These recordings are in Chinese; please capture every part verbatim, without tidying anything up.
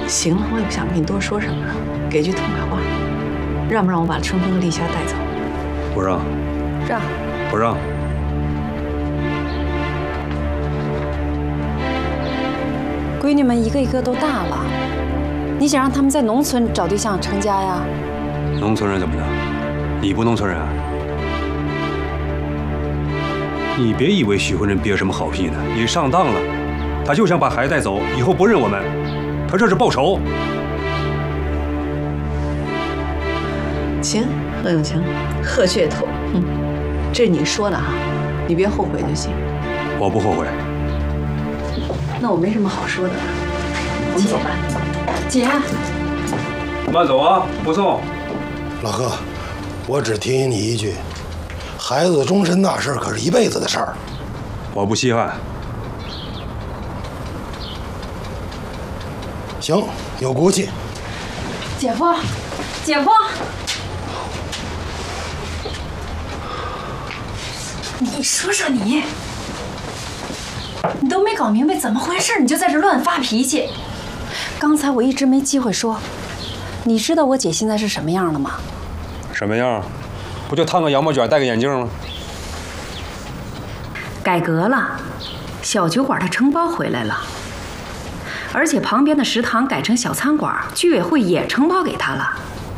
行了，我也不想跟你多说什么了，给句痛快话，让不让我把春风和丽霞带走？ 不让。 让。 不让。 闺女们一个一个都大了，你想让他们在农村找对象成家呀？ 农村人怎么的？你不农村人啊？你别以为许慧珍憋什么好屁呢，你上当了。他就想把孩子带走，以后不认我们，他这是报仇。 行，贺永晴，贺血统，哼，这是你说的哈，你别后悔就行。 我不后悔。 那我没什么好说的了，我们走吧。 姐， 慢走啊，不送。 老贺，我只提醒你一句，孩子终身大事可是一辈子的事儿。 我不稀罕。 行，有骨气。 姐夫，姐夫，你说说你，你都没搞明白怎么回事，你就在这乱发脾气。刚才我一直没机会说，你知道我姐现在是什么样了吗？ 什么样？不就烫个羊毛卷，戴个眼镜吗？ 改革了，小酒馆的承包回来了，而且旁边的食堂改成小餐馆，居委会也承包给他了。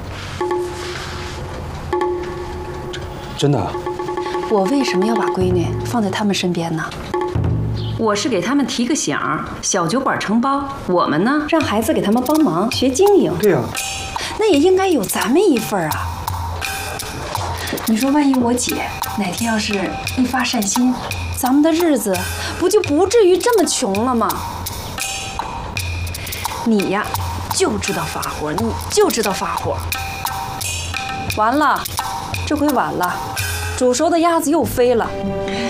真的？ 我为什么要把闺女放在他们身边呢？我是给他们提个醒，小酒馆承包，我们呢让孩子给他们帮忙学经营。 对呀， 那也应该有咱们一份啊。你说，万一我姐哪天要是一发善心，咱们的日子不就不至于这么穷了吗？你呀，就知道发火，你就知道发火。完了，这回晚了，煮熟的鸭子又飞了。